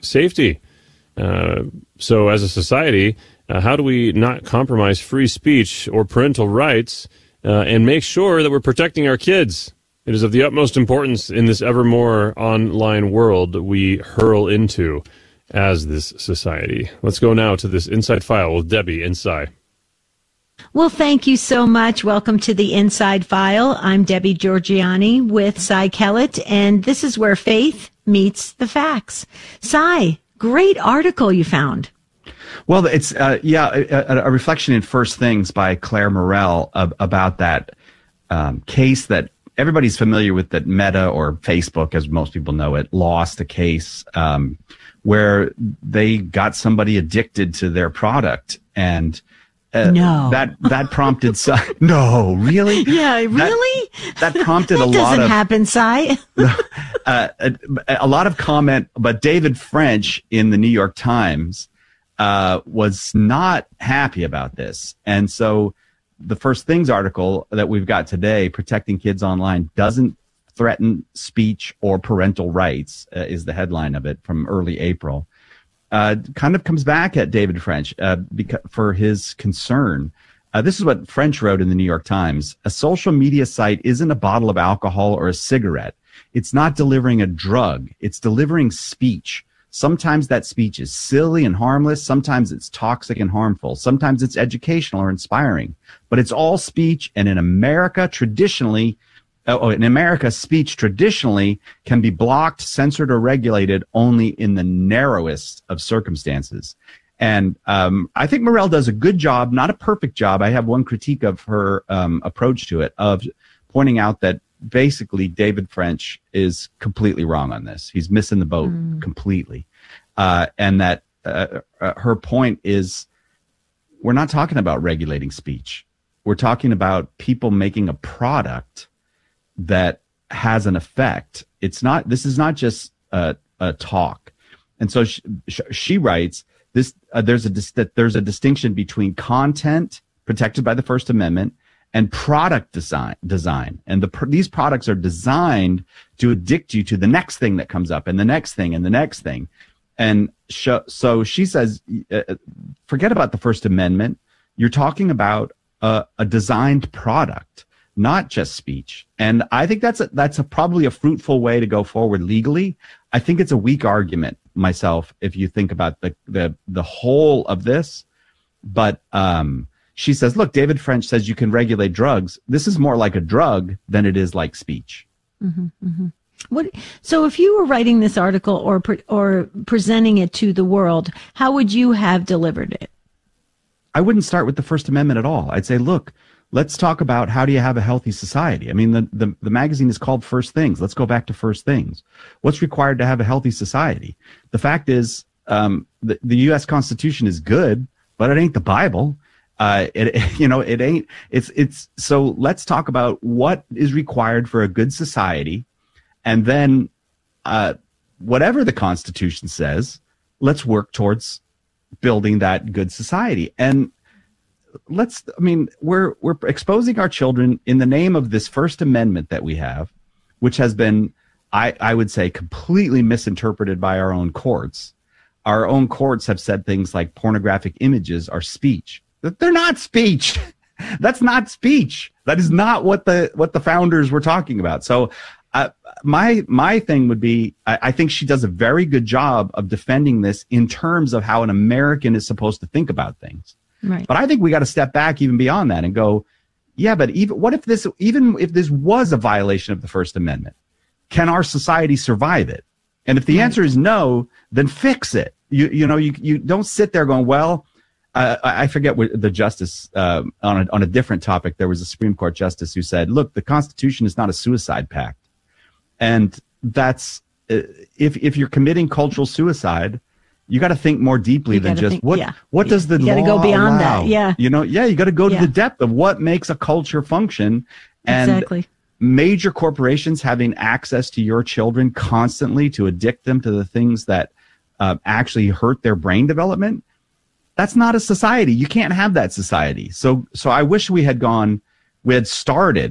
safety. So as a society, how do we not compromise free speech or parental rights and make sure that we're protecting our kids? It is of the utmost importance in this ever more online world we hurl into as this society. Let's go now to this Inside File with Debbie and Cy. Well, thank you so much. Welcome to the Inside File. I'm Debbie Georgiani with Cy Kellett, and this is where faith meets the facts. Cy, great article you found. Well, it's a reflection in First Things by Claire Morrell about that case that everybody's familiar with, that Meta, or Facebook, as most people know it, lost a case where they got somebody addicted to their product, and no, that prompted no, really, yeah, really, that prompted that a lot of doesn't happen, Cy. a lot of comment. But David French in the New York Times was not happy about this, and so the First Things article that we've got today, Protecting Kids Online, doesn't threaten speech or parental rights, is the headline of it from early April. Kind of comes back at David French for his concern. This is what French wrote in the New York Times. A social media site isn't a bottle of alcohol or a cigarette. It's not delivering a drug. It's delivering speech. Sometimes that speech is silly and harmless. Sometimes it's toxic and harmful. Sometimes it's educational or inspiring. But it's all speech, and in America, speech traditionally can be blocked, censored, or regulated only in the narrowest of circumstances. And I think Morrell does a good job, not a perfect job. I have one critique of her approach to it, of pointing out that basically David French is completely wrong on this. He's missing the boat completely. And that her point is, we're not talking about regulating speech. We're talking about people making a product that has an effect. This is not just a talk. And so she writes this, there's a distinction between content protected by the First Amendment and product design. And these products are designed to addict you to the next thing that comes up, and the next thing, and the next thing. And so she says, forget about the First Amendment. You're talking about a designed product, not just speech. And I think that's probably a fruitful way to go forward legally. I think it's a weak argument myself, if you think about the whole of this. But she says, look, David French says you can regulate drugs. This is more like a drug than it is like speech. Mm-hmm, mm-hmm. So if you were writing this article or presenting it to the world, how would you have delivered it? I wouldn't start with the First Amendment at all. I'd say, look, let's talk about how do you have a healthy society? I mean, the magazine is called First Things. Let's go back to First Things. What's required to have a healthy society? The fact is, the U.S. Constitution is good, but it ain't the Bible. It ain't. It's. So let's talk about what is required for a good society, and then, whatever the Constitution says, let's work towards building that good society. And we're exposing our children in the name of this First Amendment that we have, which has been, I would say, completely misinterpreted by our own courts. Our own courts have said things like pornographic images are speech. They're not speech. That's not speech. That is not what the founders were talking about. So my thing would be, I think she does a very good job of defending this in terms of how an American is supposed to think about things. Right. But I think we got to step back even beyond that and go, yeah, but even if this was a violation of the First Amendment, can our society survive it? And if the answer is no, then fix it. You don't sit there going, well, I forget what the justice, on a different topic, there was a Supreme Court justice who said, look, the Constitution is not a suicide pact. And that's, if you're committing cultural suicide, you got to think more deeply than just what does the law allow? You got to go beyond that. Yeah. You got to go to the depth of what makes a culture function. And exactly. Major corporations having access to your children constantly to addict them to the things that actually hurt their brain development. That's not a society. You can't have that society. So I wish we had started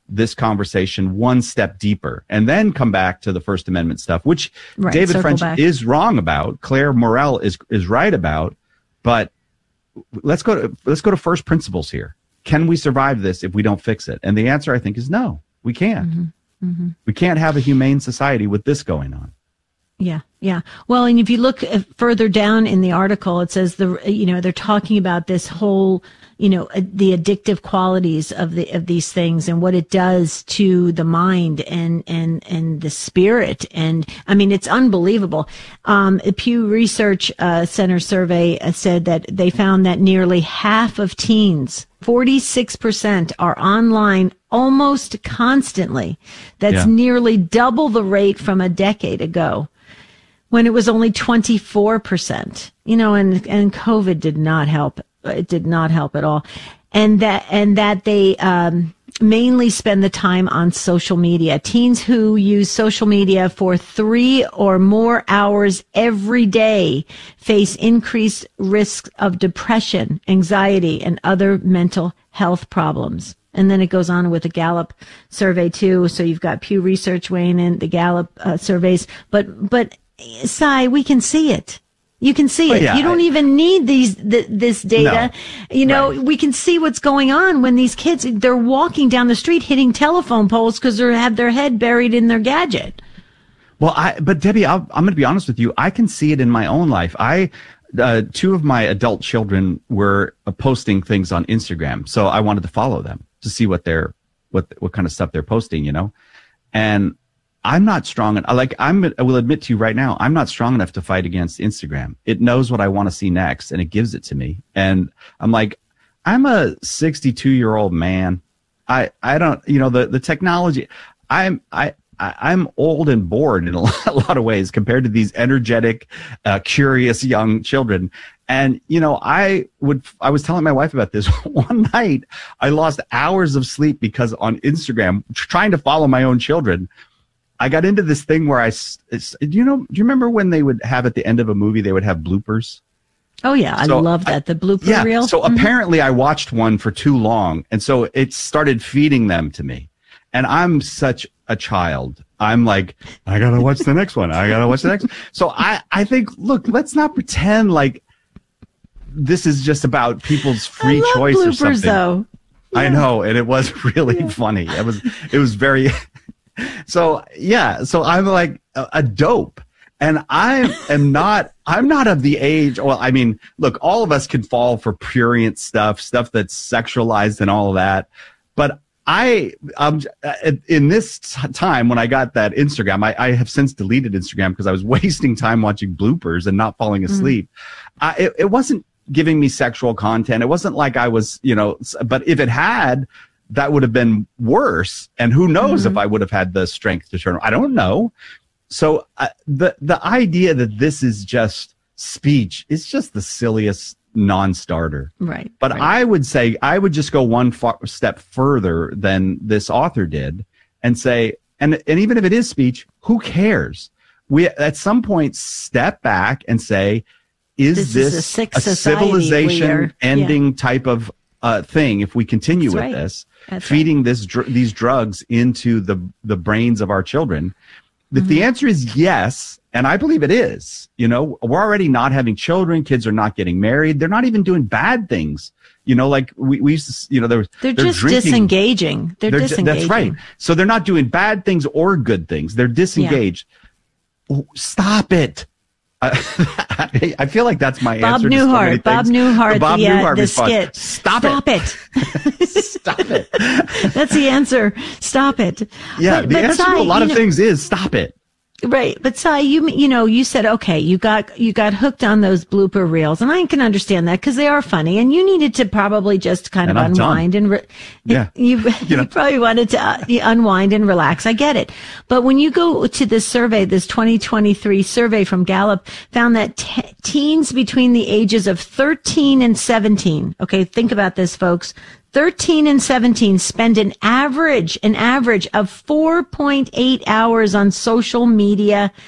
this conversation one step deeper and then come back to the First Amendment stuff, which David French is wrong about. Claire Morel is right about, but let's go to first principles here. Can we survive this if we don't fix it? And the answer, I think, is no, we can't. Mm-hmm. Mm-hmm. We can't have a humane society with this going on. Yeah. Yeah. Well, and if you look further down in the article, it says they're talking about this whole, the addictive qualities of these things and what it does to the mind and the spirit. And I mean, it's unbelievable. A Pew Research Center survey said that they found that nearly half of teens, 46%, are online almost constantly. That's nearly double the rate from a decade ago, when it was only 24%, and COVID did not help. It did not help at all. And that they, mainly spend the time on social media. Teens who use social media for 3 or more hours every day face increased risks of depression, anxiety, and other mental health problems. And then it goes on with the Gallup survey too. So you've got Pew Research weighing in, the Gallup surveys, but Cy, we can see it. You can see it. You don't even need this data. No. We can see what's going on when these kids, they're walking down the street hitting telephone poles because they have their head buried in their gadget. Well, but Debbie, I'm going to be honest with you. I can see it in my own life. 2 of my adult children were posting things on Instagram, so I wanted to follow them to see what kind of stuff they're posting, and I'm not strong. I will admit to you right now, I'm not strong enough to fight against Instagram. It knows what I want to see next and it gives it to me. And I'm like, I'm a 62-year-old man. I don't, the technology, I'm old and bored in a lot of ways compared to these energetic, curious young children. And, I was telling my wife about this one night. I lost hours of sleep because on Instagram, trying to follow my own children, I got into this thing where do you remember when they would have at the end of a movie, they would have bloopers? Oh yeah. I love that. The blooper reel. So apparently I watched one for too long. And so it started feeding them to me. And I'm such a child. I'm like, I got to watch the next one. I got to watch the next one. So I think, look, let's not pretend like this is just about people's free choice bloopers, or something. Though. Yeah. I know. And it was really funny. It was very, so I'm like a dope. And I'm not of the age. Well, I mean, look, all of us can fall for prurient stuff that's sexualized and all of that. But in this time when I got that Instagram, I have since deleted Instagram because I was wasting time watching bloopers and not falling asleep. It wasn't giving me sexual content. It wasn't like I was, but if it had, that would have been worse. And who knows if I would have had the strength to turn. I don't know. So the idea that this is just speech is just the silliest non-starter. Right. But right. I would say I would just go one step further than this author did and say, and even if it is speech, who cares? We at some point step back and say, is this a civilization-ending type of thing if we continue with this, feeding these drugs into the brains of our children? If the answer is yes, and I believe it is, we're already not having children. Kids are not getting married. They're not even doing bad things. Like we used to, they're just drinking. Disengaging. They're disengaging. That's right. So they're not doing bad things or good things. They're disengaged. Yeah. Stop it. I feel like that's my answer. Bob Newhart, the skit. Stop it. Stop it. That's the answer. Stop it. Yeah, the answer to a lot of things is stop it. Right. But Cy, you said, okay, you got hooked on those blooper reels, and I can understand that because they are funny, and you needed to probably just kind of unwind you probably wanted to unwind and relax. I get it. But when you go to this survey, this 2023 survey from Gallup found that teens between the ages of 13 and 17, okay, think about this, folks, 13 and 17 spend an average of 4.8 hours on social media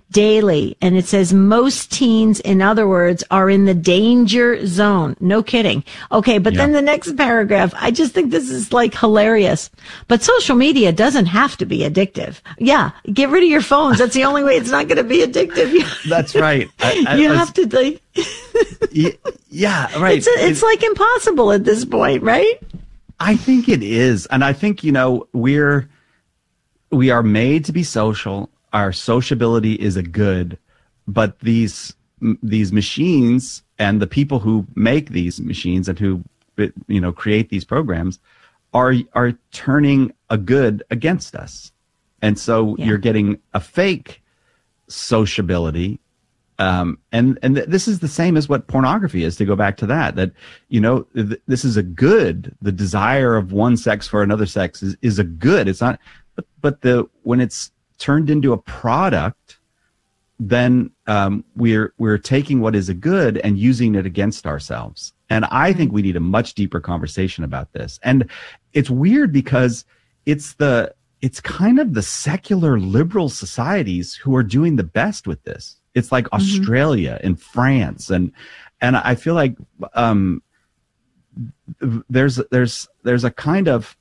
daily. And it says most teens, in other words, are in the danger zone. No kidding. Okay. But then the next paragraph, I just think this is like hilarious. But social media doesn't have to be addictive. Yeah. Get rid of your phones. That's the only way it's not going to be addictive. That's right. You have to like, yeah, right. It's like impossible at this point, right? I think it is. And I think, we are made to be social. Our sociability is a good, but these machines and the people who make these machines and who, create these programs are turning a good against us. And so you're getting a fake sociability. And this is the same as what pornography is, to go back to that, this is a good, the desire of one sex for another sex is a good. It's not, but when it's turned into a product, then, we're taking what is a good and using it against ourselves. And I think we need a much deeper conversation about this. And it's weird because it's kind of the secular liberal societies who are doing the best with this. It's like Australia and France, and I feel like there's a kind of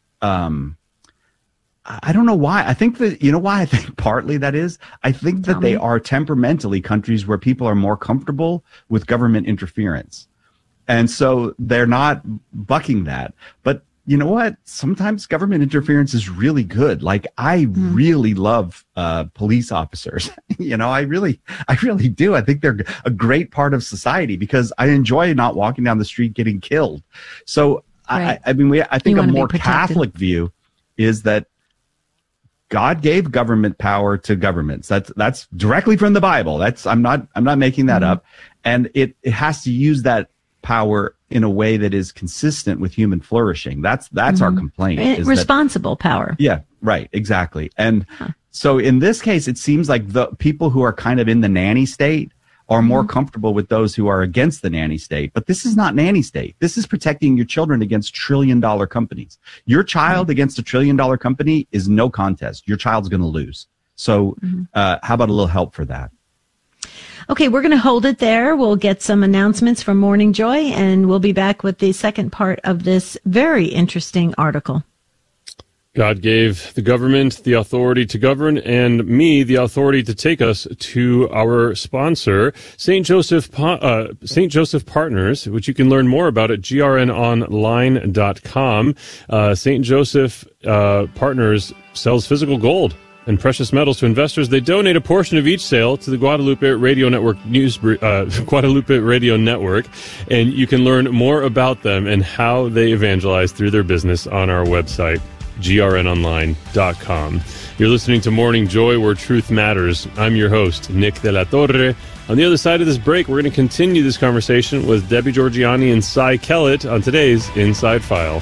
I don't know why. I think that why I think partly that is. I think that they are temperamentally countries where people are more comfortable with government interference, and so they're not bucking that. But you know what? Sometimes government interference is really good. Like I really love police officers. I really do. I think they're a great part of society because I enjoy not walking down the street getting killed. So right. I think a more Catholic view is that God gave government power to governments. That's directly from the Bible. I'm not making that up, and it has to use that power in a way that is consistent with human flourishing. That's our complaint. Responsible power. Yeah, right, exactly. And so in this case, it seems like the people who are kind of in the nanny state are more comfortable with those who are against the nanny state. But this is not nanny state. This is protecting your children against trillion-dollar companies. Your child against a trillion-dollar company is no contest. Your child's going to lose. So how about a little help for that? Okay, we're going to hold it there. We'll get some announcements from Morning Joy, and we'll be back with the second part of this very interesting article. God gave the government the authority to govern and me the authority to take us to our sponsor, St. Joseph Partners, which you can learn more about at grnonline.com. St. Joseph Partners sells physical gold and precious metals to investors. They donate a portion of each sale to the Guadalupe Radio Network Guadalupe Radio Network, and you can learn more about them and how they evangelize through their business on our website, grnonline.com. You're listening to Morning Joy, where truth matters. I'm your host, Nick De La Torre. On the other side of this break, we're going to continue this conversation with Debbie Georgianni and Cy Kellett on today's Inside File.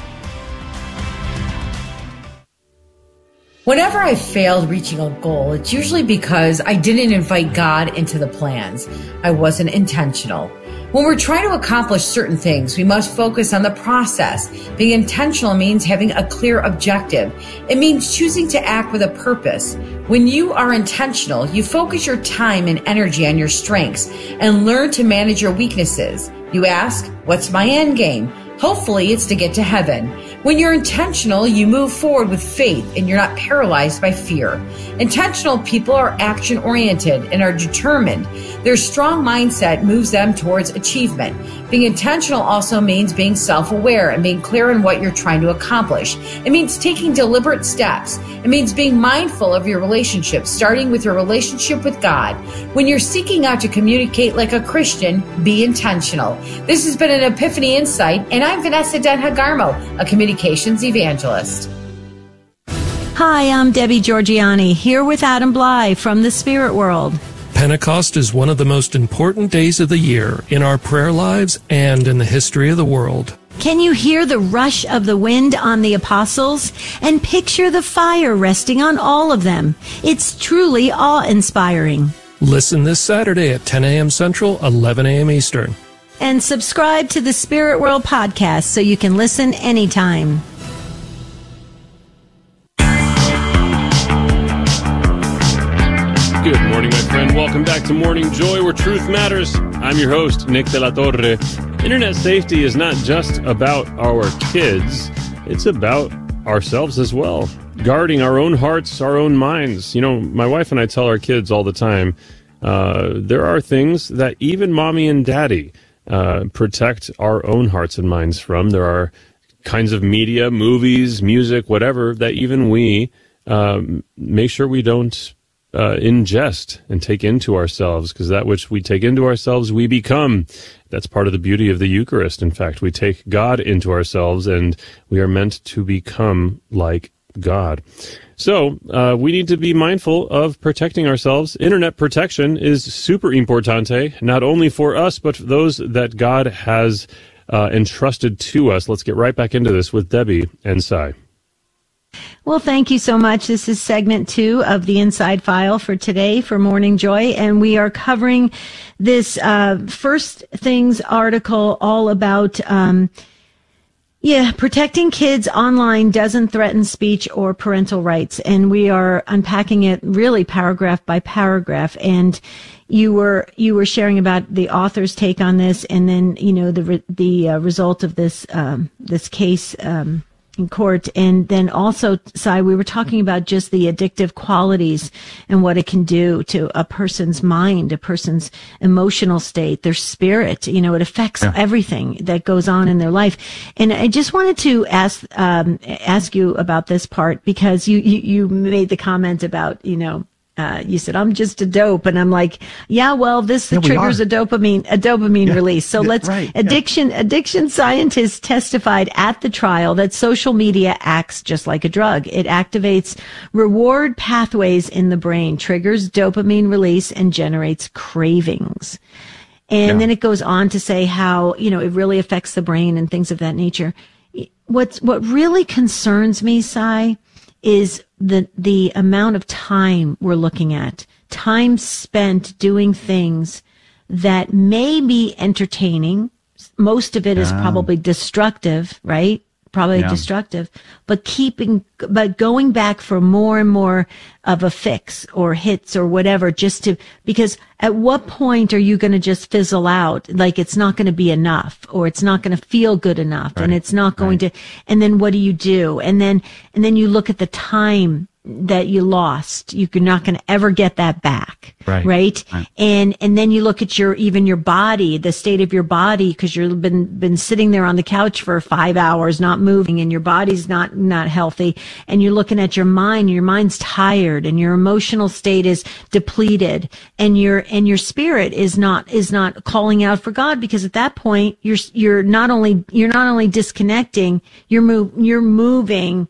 Whenever I've failed reaching a goal, it's usually because I didn't invite God into the plans. I wasn't intentional. When we're trying to accomplish certain things, we must focus on the process. Being intentional means having a clear objective. It means choosing to act with a purpose. When you are intentional, you focus your time and energy on your strengths and learn to manage your weaknesses. You ask, what's my end game? Hopefully, it's to get to heaven. When you're intentional, you move forward with faith and you're not paralyzed by fear. Intentional people are action-oriented and are determined. Their strong mindset moves them towards achievement. Being intentional also means being self-aware and being clear on what you're trying to accomplish. It means taking deliberate steps. It means being mindful of your relationships, starting with your relationship with God. When you're seeking out to communicate like a Christian, be intentional. This has been an Epiphany Insight, and I'm Vanessa Denhagarmo, a communications evangelist. Hi, I'm Debbie Georgianni, here with Adam Bly from the Spirit World. Pentecost is one of the most important days of the year in our prayer lives and in the history of the world. Can you hear the rush of the wind on the apostles and picture the fire resting on all of them? It's truly awe-inspiring. Listen this Saturday at 10 a.m. Central, 11 a.m. Eastern. And subscribe to the Spirit World podcast so you can listen anytime. Good morning, my friend. Welcome back to Morning Joy, where truth matters. I'm your host, Nick de la Torre. Internet safety is not just about our kids. It's about ourselves as well. Guarding our own hearts, our own minds. You know, my wife and I tell our kids all the time, there are things that even mommy and daddy protect our own hearts and minds from. There are kinds of media, movies, music, whatever, that even we make sure we don't ingest and take into ourselves, because that which we take into ourselves, we become. That's part of the beauty of the Eucharist. In fact, we take God into ourselves, and we are meant to become like God. So we need to be mindful of protecting ourselves. Internet protection is super importante, not only for us, but for those that God has entrusted to us. Let's get right back into this with Debbie and Cy. Well, thank you so much. This is segment 2 of the Inside File for today for Morning Joy, and we are covering this First Things article all about protecting kids online doesn't threaten speech or parental rights, and we are unpacking it really paragraph by paragraph. And you were sharing about the author's take on this, and then the result of this this case in court. And then also, Cy, we were talking about just the addictive qualities and what it can do to a person's mind, a person's emotional state, their spirit. It affects everything that goes on in their life. And I just wanted to ask you about this part, because you made the comment about, you said, I'm just a dope. And I'm like, this triggers a dopamine release. So addiction scientists testified at the trial that social media acts just like a drug. It activates reward pathways in the brain, triggers dopamine release, and generates cravings. And then it goes on to say how, it really affects the brain and things of that nature. What really concerns me, Cy, is the amount of time we're looking at, time spent doing things that may be entertaining. Most of it is probably destructive, right? Destructive, but going back for more and more of a fix or hits or whatever, because at what point are you going to just fizzle out? Like, it's not going to be enough, or it's not going to feel good enough, and it's not going to, and then what do? And then you look at the time that you lost. You're not going to ever get that back. Right. And then you look at your body, the state of your body, because you've been sitting there on the couch for 5 hours, not moving, and your body's not healthy. And you're looking at your mind, and your mind's tired, and your emotional state is depleted, and your spirit is not calling out for God, because at that point you're not only disconnecting, you're moving,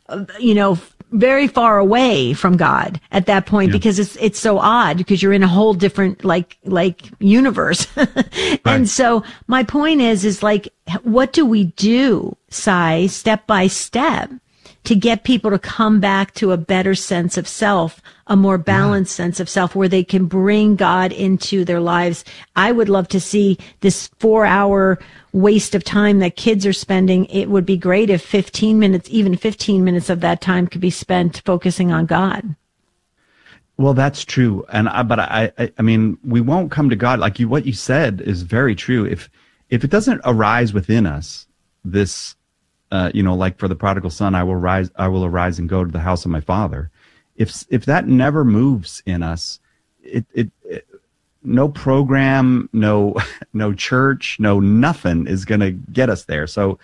very far away from God at that point, because it's so odd, because you're in a whole different like universe. And so my point is like, what do we do, Cy, step by step, to get people to come back to a better sense of self, a more balanced sense of self, where they can bring God into their lives? I would love to see this 4-hour waste of time that kids are spending. It would be great if 15 minutes of that time could be spent focusing on God. Well, that's true. But I mean, we won't come to God. Like what you said is very true. If it doesn't arise within us, this, like for the prodigal son, I will arise and go to the house of my father. If that never moves in us, it no program, no church, nothing is going to get us there. So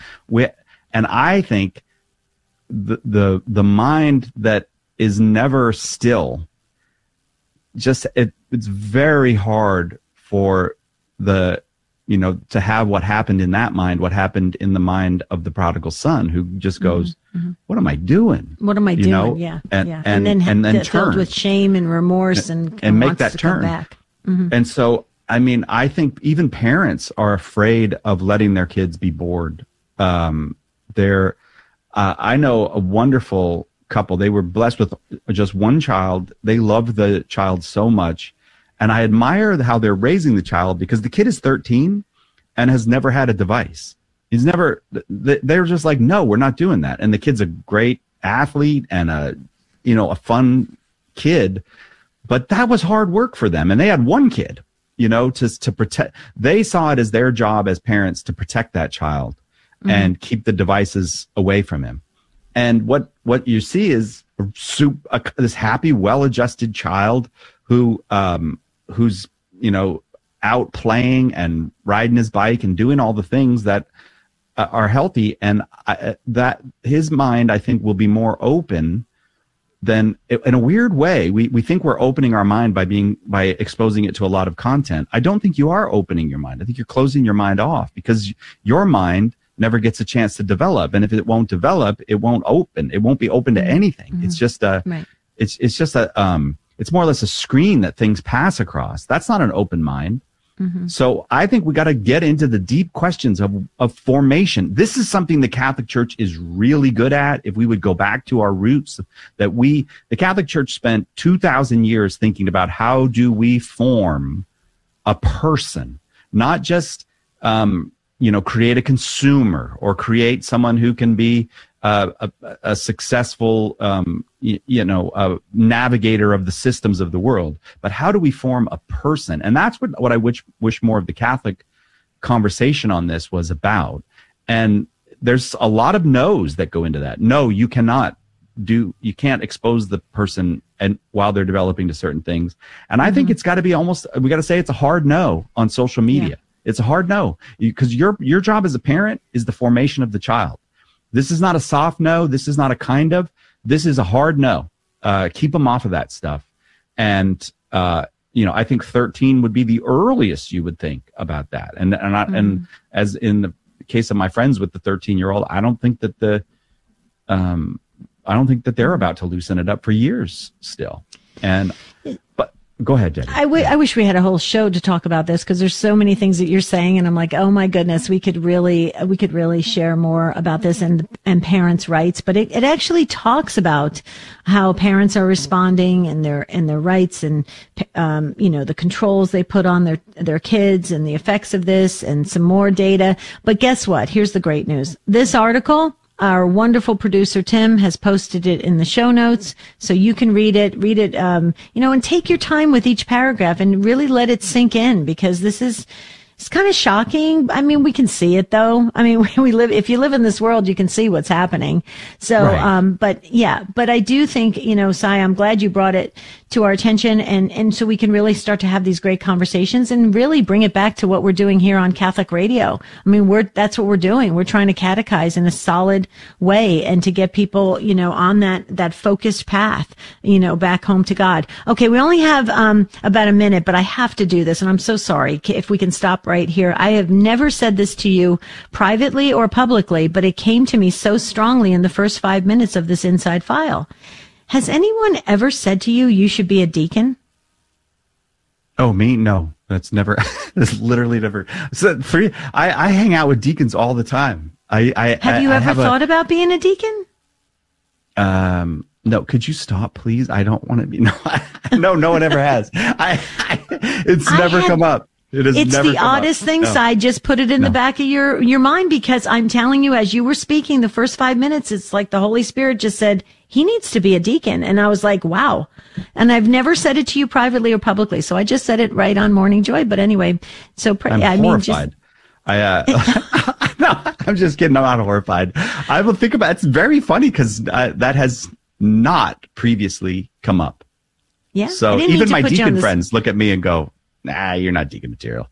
I think the mind that is never still, it's very hard for to have what happened in that mind, what happened in the mind of the prodigal son, who just goes, what am I doing? What am I doing? And then filled with shame and remorse and make that turn back. And so, I mean, I think even parents are afraid of letting their kids be bored. I know a wonderful couple. They were blessed with just one child. They loved the child so much. And I admire how they're raising the child, because the kid is 13 and has never had a device. They're just like, no, we're not doing that. And the kid's a great athlete and a fun kid. but that was hard work for them. And they had one kid, to protect. They saw it as their job as parents to protect that child and keep the devices away from him. And what you see is this happy, well-adjusted child who's, out playing and riding his bike and doing all the things that are healthy. And that his mind, I think, will be more open than, in a weird way. We think we're opening our mind by exposing it to a lot of content. I don't think you are opening your mind. I think you're closing your mind off, because your mind never gets a chance to develop. And if it won't develop, it won't open. It won't be open to anything. It's just it's more or less a screen that things pass across. That's not an open mind. So I think we got to get into the deep questions of formation. This is something the Catholic Church is really good at. If we would go back to our roots, the Catholic Church spent 2,000 years thinking about how do we form a person, not just, create a consumer or create someone who can be a successful, navigator of the systems of the world, but how do we form a person? And that's what I wish more of the Catholic conversation on this was about. And there's a lot of no's that go into that. No, you can't expose the person and while they're developing to certain things. And I think it's got to be we got to say it's a hard no on social media. Yeah. It's a hard no, because your job as a parent is the formation of the child. This is not a soft no. This is not a kind of. This is a hard no. Keep them off of that stuff. And, I think 13 would be the earliest you would think about that. And as in the case of my friends with the 13-year-old, I don't think that they're about to loosen it up for years still. But go ahead, Debbie. I wish we had a whole show to talk about this, because there's so many things that you're saying, and I'm like, oh my goodness, we could really share more about this and parents' rights. But it actually talks about how parents are responding and their rights, and the controls they put on their kids and the effects of this, and some more data. But guess what? Here's the great news. This article, our wonderful producer, Tim, has posted it in the show notes, so you can read it, and take your time with each paragraph and really let it sink in, because it's kind of shocking. I mean, we can see it though. I mean, if you live in this world, you can see what's happening. So, right. But I do think, Sai, I'm glad you brought it to our attention, and so we can really start to have these great conversations and really bring it back to what we're doing here on Catholic Radio. I mean, that's what we're doing. We're trying to catechize in a solid way and to get people, on that focused path, back home to God. Okay. We only have, about a minute, but I have to do this, and I'm so sorry. If we can stop right here. I have never said this to you privately or publicly, but it came to me so strongly in the first 5 minutes of this Inside File. Has anyone ever said to you, you should be a deacon? Oh, me? No, that's literally never. So I hang out with deacons all the time. Have you ever thought about being a deacon? No, could you stop, please? I don't want to be. No, no one ever has. It's never come up. It's the oddest thing, so I just put it in the back of your mind, because I'm telling you, as you were speaking the first 5 minutes, it's like the Holy Spirit just said, he needs to be a deacon. And I was like, wow. And I've never said it to you privately or publicly. So I just said it right on Morning Joy. But anyway, so I'm horrified. No, I'm just kidding. I'm not horrified. I will think about it's very funny, because that has not previously come up. Yeah. So even my deacon friends look at me and go, nah, you're not deacon material.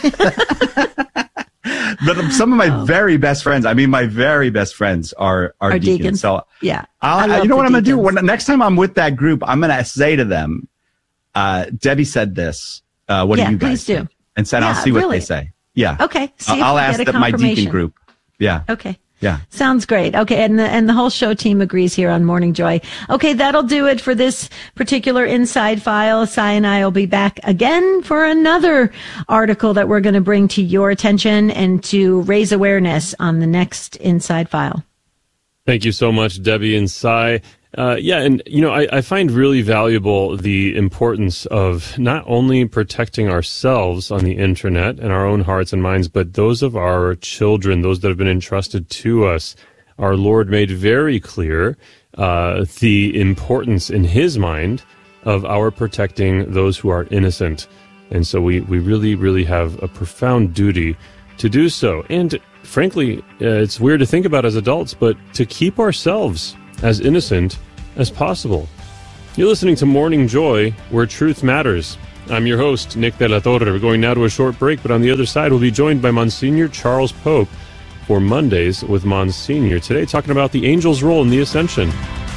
But some of my very best friends, are deacons. So yeah, you know what I'm going to do? Next time I'm with that group, I'm going to say to them, Debbie said this. What do you guys think? And I'll see what they say. Yeah. Okay. I'll ask my deacon group. Yeah. Okay. Yeah. Sounds great. Okay. And the whole show team agrees here on Morning Joy. Okay. That'll do it for this particular Inside File. Sai and I will be back again for another article that we're going to bring to your attention and to raise awareness on the next Inside File. Thank you so much, Debbie and Sai. I find really valuable the importance of not only protecting ourselves on the internet and our own hearts and minds, but those of our children, those that have been entrusted to us. Our Lord made very clear the importance in his mind of our protecting those who are innocent. And so we really, really have a profound duty to do so. And frankly, it's weird to think about as adults, but to keep ourselves as innocent as possible. You're listening to Morning Joy, where truth matters. I'm your host, Nick De La Torre. We're going now to a short break, but on the other side, we'll be joined by Monsignor Charles Pope for Mondays with Monsignor. Today, talking about the angel's role in the Ascension.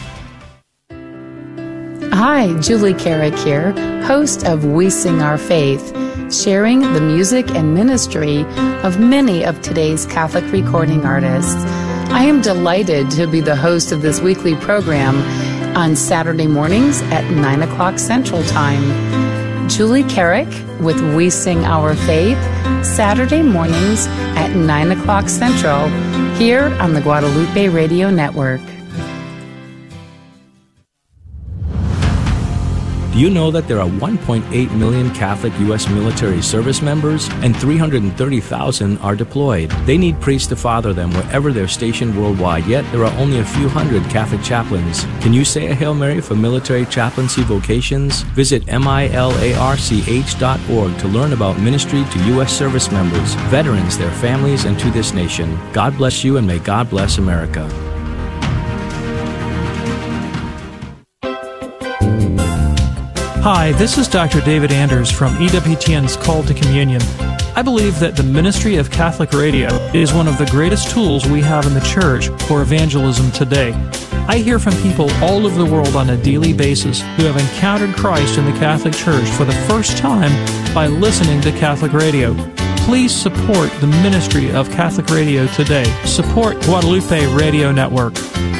Hi, Julie Carrick here, host of We Sing Our Faith, sharing the music and ministry of many of today's Catholic recording artists. I am delighted to be the host of this weekly program on Saturday mornings at 9 o'clock Central Time. Julie Carrick with We Sing Our Faith, Saturday mornings at 9 o'clock Central, here on the Guadalupe Radio Network. Do you know that there are 1.8 million Catholic U.S. military service members and 330,000 are deployed? They need priests to father them wherever they're stationed worldwide, yet there are only a few hundred Catholic chaplains. Can you say a Hail Mary for military chaplaincy vocations? Visit milarch.org to learn about ministry to U.S. service members, veterans, their families, and to this nation. God bless you, and may God bless America. Hi, this is Dr. David Anders from EWTN's Call to Communion. I believe that the ministry of Catholic radio is one of the greatest tools we have in the Church for evangelism today. I hear from people all over the world on a daily basis who have encountered Christ in the Catholic Church for the first time by listening to Catholic radio. Please support the ministry of Catholic radio today. Support Guadalupe Radio Network.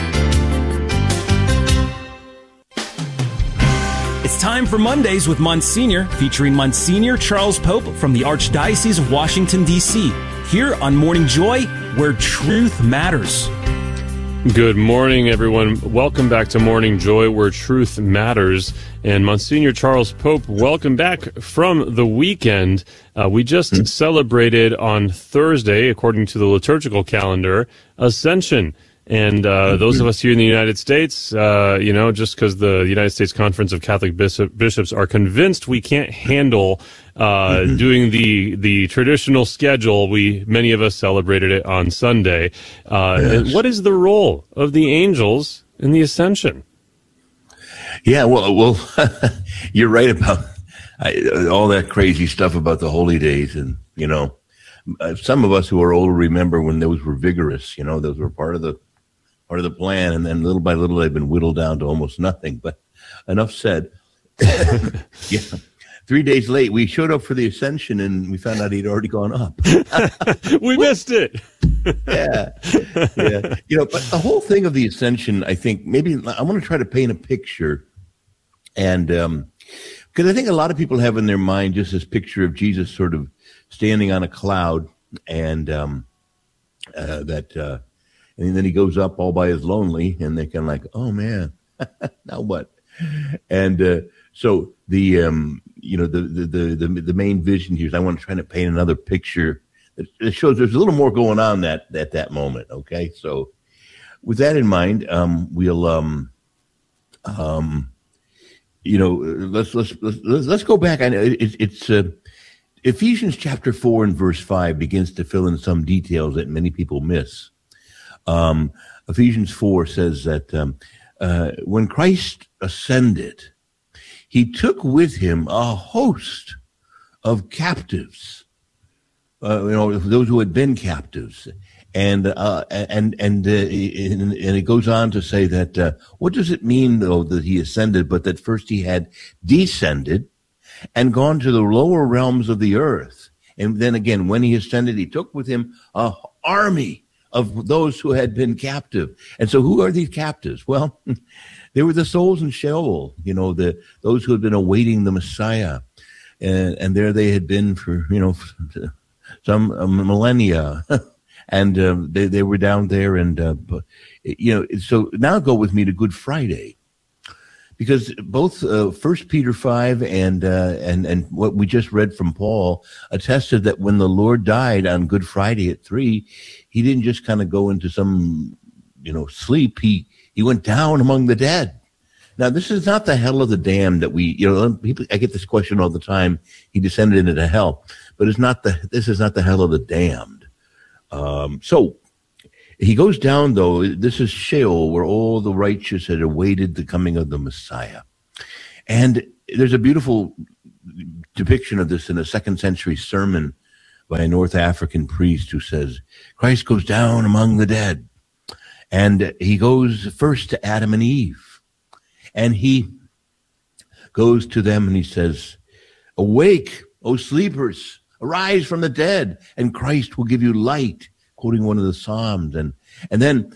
It's time for Mondays with Monsignor, featuring Monsignor Charles Pope from the Archdiocese of Washington, D.C., here on Morning Joy, where truth matters. Good morning, everyone. Welcome back to Morning Joy, where truth matters. And Monsignor Charles Pope, welcome back from the weekend. We just celebrated on Thursday, according to the liturgical calendar, Ascension. And those of us here in the United States, just because the United States Conference of Catholic Bishops are convinced we can't handle doing the traditional schedule, many of us celebrated it on Sunday. Yes. What is the role of the angels in the Ascension? Yeah, well, you're right about all that crazy stuff about the holy days, and some of us who are older remember when those were vigorous. Those were part of the plan, and then little by little they've been whittled down to almost nothing. But enough said. Yeah, 3 days late, we showed up for the Ascension, and we found out he'd already gone up. We missed it. Yeah. But the whole thing of the Ascension, I think maybe I want to try to paint a picture, and because I think a lot of people have in their mind just this picture of Jesus sort of standing on a cloud, and and then he goes up all by his lonely, and they're kind of like, oh man, now what? And so the main vision here is I want to try to paint another picture that shows there's a little more going on at that moment. Okay, so with that in mind, let's go back. I know it's Ephesians chapter 4 and verse 5 begins to fill in some details that many people miss. Ephesians 4 says that when Christ ascended, he took with him a host of captives, those who had been captives, and it goes on to say that what does it mean though that he ascended, but that first he had descended and gone to the lower realms of the earth, and then again when he ascended, he took with him a army of those who had been captive. And so who are these captives? Well, they were the souls in Sheol, those who had been awaiting the Messiah. And there they had been for, some millennia. And they were down there. And, so now go with me to Good Friday. Because both 1 Peter 5 and what we just read from Paul attested that when the Lord died on Good Friday at 3, he didn't just kind of go into some, sleep. He went down among the dead. Now, this is not the hell of the damned that people, I get this question all the time. He descended into hell, but this is not the hell of the damned. So he goes down, though. This is Sheol, where all the righteous had awaited the coming of the Messiah. And there's a beautiful depiction of this in a 2nd century sermon by a North African priest who says, Christ goes down among the dead. And he goes first to Adam and Eve. And he goes to them and he says, awake, O sleepers, arise from the dead, and Christ will give you light, quoting one of the Psalms. And then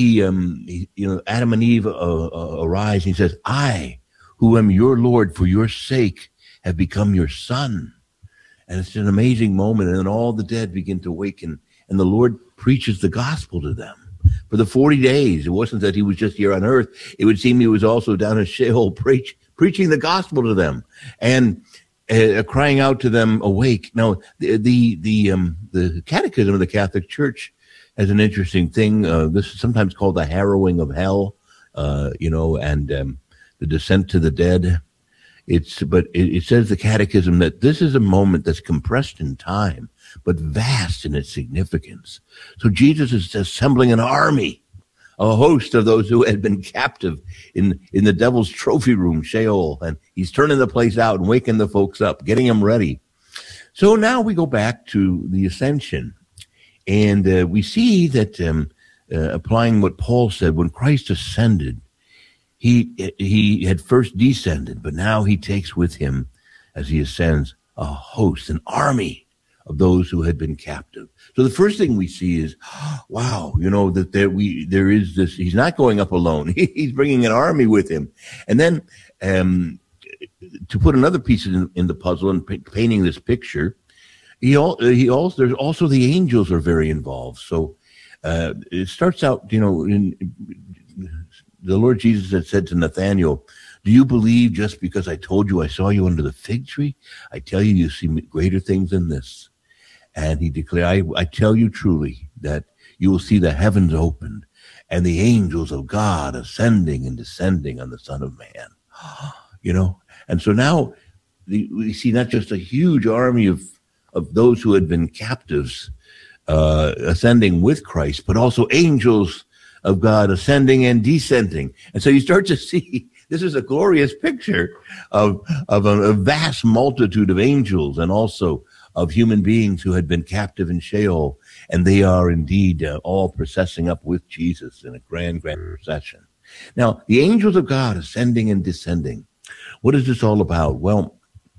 Adam and Eve arise, and he says, I, who am your Lord, for your sake have become your son. And it's an amazing moment. And then all the dead begin to awaken, and the Lord preaches the gospel to them. For the 40 days, it wasn't that he was just here on earth. It would seem he was also down in Sheol preaching the gospel to them and crying out to them, awake. Now, the Catechism of the Catholic Church has an interesting thing. This is sometimes called the harrowing of hell, and the descent to the dead. It says the Catechism that this is a moment that's compressed in time, but vast in its significance. So Jesus is assembling an army, a host of those who had been captive in the devil's trophy room, Sheol, and he's turning the place out and waking the folks up, getting them ready. So now we go back to the ascension, and we see that applying what Paul said, when Christ ascended, he had first descended, but now he takes with him, as he ascends, a host, an army of those who had been captive. So the first thing we see is, wow, that there is this. He's not going up alone. He's bringing an army with him. And then to put another piece in the puzzle and painting this picture, there's also the angels are very involved. So it starts out, the Lord Jesus had said to Nathanael, do you believe just because I told you I saw you under the fig tree? I tell you, you see greater things than this. And he declared, I tell you truly that you will see the heavens opened and the angels of God ascending and descending on the Son of Man. And so now we see not just a huge army of those who had been captives ascending with Christ, but also angels of God ascending and descending. And so you start to see this is a glorious picture of a vast multitude of angels and also of human beings who had been captive in Sheol. And they are indeed all processing up with Jesus in a grand procession. Now, the angels of God ascending and descending. What is this all about? Well,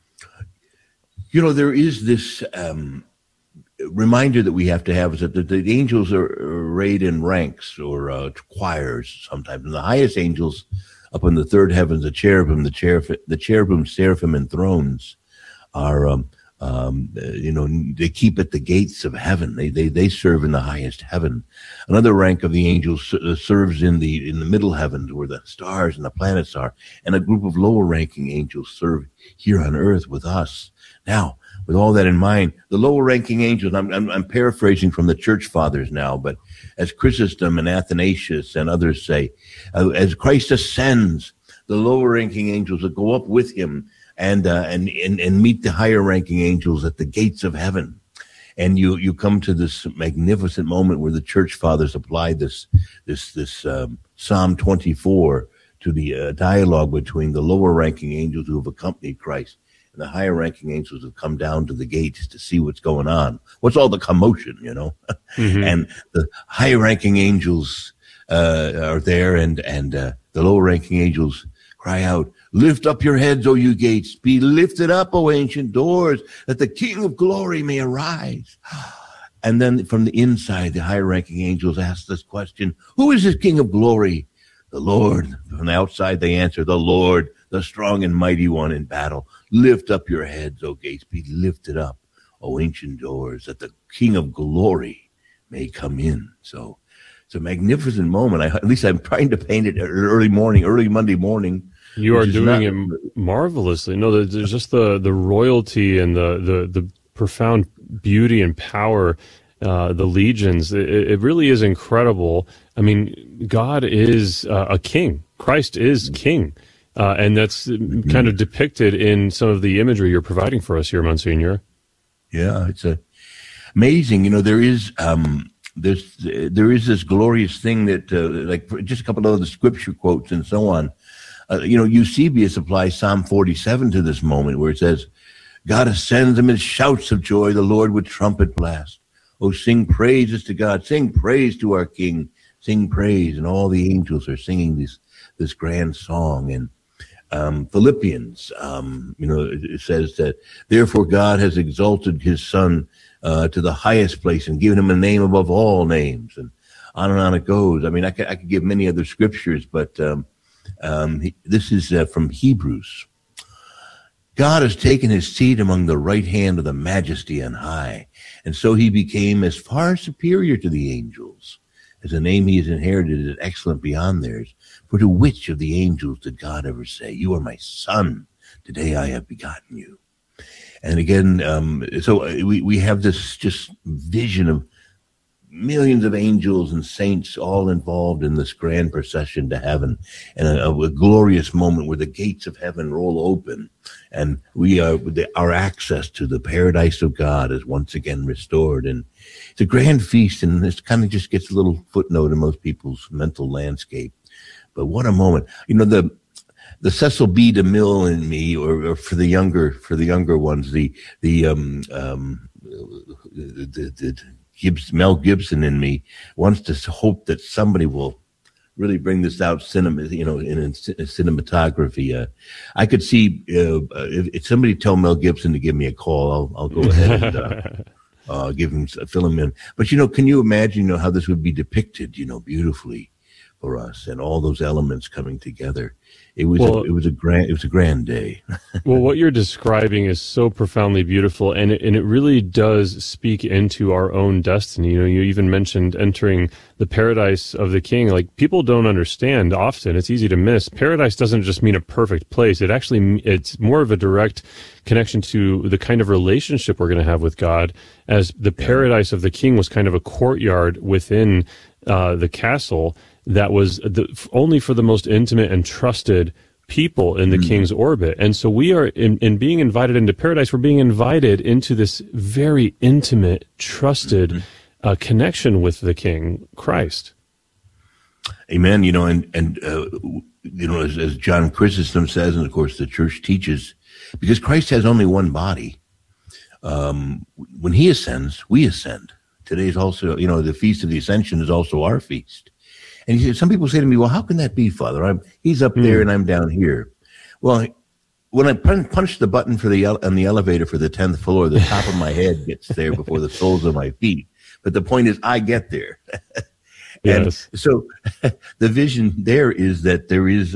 there is this reminder that we have to have is that the angels are arrayed in ranks or choirs sometimes. And the highest angels up in the third heavens, the cherubim, seraphim, and thrones are, they keep at the gates of heaven. They serve in the highest heaven. Another rank of the angels serves in the middle heavens where the stars and the planets are. And a group of lower ranking angels serve here on earth with us. Now, with all that in mind, the lower-ranking angels, I'm paraphrasing from the church fathers now, but as Chrysostom and Athanasius and others say, as Christ ascends, the lower-ranking angels will go up with him and meet the higher-ranking angels at the gates of heaven. And you come to this magnificent moment where the church fathers apply this Psalm 24 to the dialogue between the lower-ranking angels who have accompanied Christ. The higher ranking angels have come down to the gates to see what's going on. What's all the commotion, Mm-hmm. And the higher ranking angels are there and the lower ranking angels cry out, lift up your heads, O you gates, be lifted up, O ancient doors, that the King of glory may arise. And then from the inside, the higher ranking angels ask this question, who is this King of glory? The Lord. From the outside, they answer, the Lord, the strong and mighty one in battle. Lift up your heads, O gates, be lifted up, O ancient doors, that the King of glory may come in. So it's a magnificent moment. At least I'm trying to paint it early Monday morning. You are doing it marvelously. No, there's just the royalty and the profound beauty and power, the legions. It really is incredible. I mean, God is a king. Christ is king. And that's kind of depicted in some of the imagery you're providing for us here, Monsignor. Yeah, it's amazing. You know, there is this glorious thing that, like just a couple of the scripture quotes and so on. Eusebius applies Psalm 47 to this moment where it says, God ascends amid shouts of joy, the Lord with trumpet blast. Oh, sing praises to God, sing praise to our King, sing praise. And all the angels are singing this grand song. And Philippians, it says that therefore God has exalted his Son to the highest place and given him a name above all names. And on it goes. I mean, I could give many other scriptures, but this is from Hebrews. God has taken his seat among the right hand of the majesty on high, and so he became as far superior to the angels as the name he has inherited is excellent beyond theirs. For to which of the angels did God ever say, you are my son, today I have begotten you? And again, so we have this just vision of millions of angels and saints all involved in this grand procession to heaven, and a glorious moment where the gates of heaven roll open, and our access to the paradise of God is once again restored. And it's a grand feast, and this kind of just gets a little footnote in most people's mental landscape. But what a moment! You know, the Cecil B. DeMille in me, or for the younger ones, the Mel Gibson in me wants to hope that somebody will really bring this out in cinematography. I could see if somebody tell Mel Gibson to give me a call, I'll go ahead and fill him in. But can you imagine how this would be depicted beautifully for us, and all those elements coming together? It was a grand day. Well, what you're describing is so profoundly beautiful, and it really does speak into our own destiny. You even mentioned entering the paradise of the King. Like, people don't understand often. It's easy to miss. Paradise doesn't just mean a perfect place. It's more of a direct connection to the kind of relationship we're going to have with God, as the paradise of the King was kind of a courtyard within the castle that was only for the most intimate and trusted people in the King's orbit. And so we are, in being invited into paradise, we're being invited into this very intimate, trusted connection with the King, Christ. Amen. As John Chrysostom says, and of course the church teaches, because Christ has only one body, when he ascends, we ascend. Today's also, the Feast of the Ascension is also our feast. And some people say to me, well, how can that be, Father? He's up there and I'm down here. Well, when I punch the button on the elevator for the 10th floor, the top of my head gets there before the soles of my feet. But the point is, I get there. Yes. And so the vision there is that there is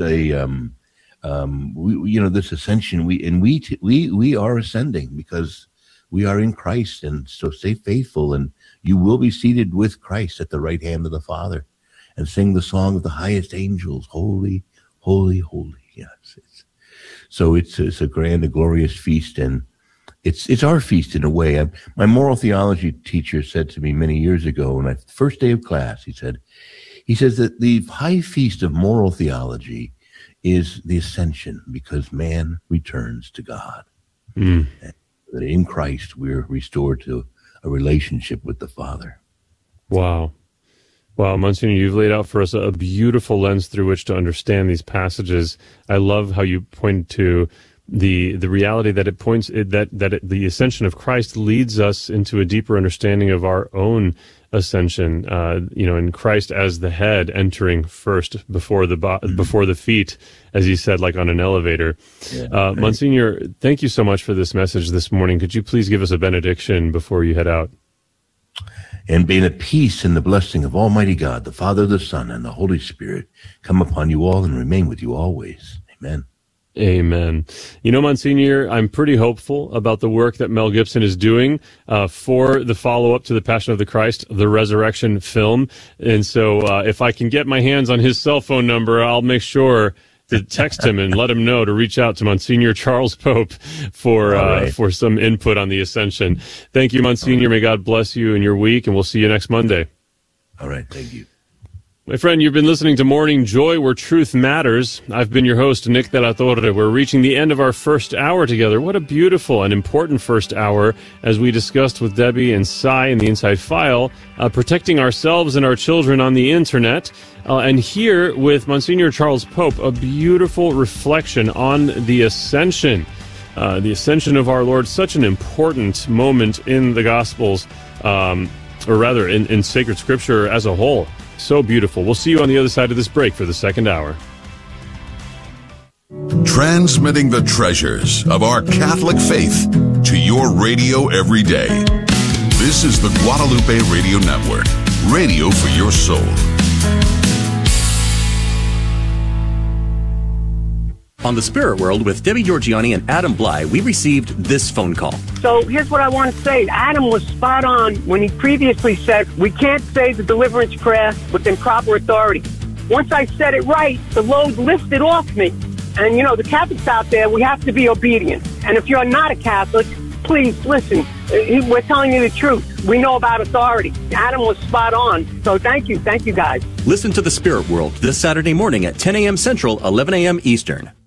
this ascension. We are ascending because we are in Christ. And so stay faithful, and you will be seated with Christ at the right hand of the Father, and sing the song of the highest angels, holy, holy, holy. Yes. It's a grand, a glorious feast, and it's our feast in a way. My moral theology teacher said to me many years ago, on my first day of class, he says that the high feast of moral theology is the ascension, because man returns to God. And that in Christ we're restored to a relationship with the Father. Wow. Wow, Monsignor, you've laid out for us a beautiful lens through which to understand these passages. I love how you point to the reality that it points the ascension of Christ leads us into a deeper understanding of our own ascension. In Christ as the head entering first before the feet, as you said, like on an elevator. Yeah, Monsignor, thank you so much for this message this morning. Could you please give us a benediction before you head out? And may the peace and the blessing of Almighty God, the Father, the Son, and the Holy Spirit come upon you all and remain with you always. Amen. Amen. Monsignor, I'm pretty hopeful about the work that Mel Gibson is doing for the follow-up to The Passion of the Christ, the Resurrection film. And so if I can get my hands on his cell phone number, I'll make sure to text him and let him know to reach out to Monsignor Charles Pope for some input on the Ascension. Thank you, Monsignor. May God bless you in your week, and we'll see you next Monday. All right. Thank you. My friend, you've been listening to Morning Joy, where truth matters. I've been your host, Nick de la Torre. We're reaching the end of our first hour together. What a beautiful and important first hour, as we discussed with Debbie and Cy in the Inside File, protecting ourselves and our children on the internet. And here with Monsignor Charles Pope, a beautiful reflection on the ascension. The ascension of our Lord, such an important moment in the Gospels, or rather in sacred scripture as a whole. So beautiful. We'll see you on the other side of this break for the second hour. Transmitting the treasures of our Catholic faith to your radio every day. This is the Guadalupe Radio Network, radio for your soul. On The Spirit World with Debbie Georgianni and Adam Bly, we received this phone call. So here's what I want to say. Adam was spot on when he previously said, we can't say the deliverance prayer with improper authority. Once I said it right, the load lifted off me. And, you know, the Catholics out there, we have to be obedient. And if you're not a Catholic, please listen. We're telling you the truth. We know about authority. Adam was spot on. So thank you. Thank you, guys. Listen to The Spirit World this Saturday morning at 10 a.m. Central, 11 a.m. Eastern.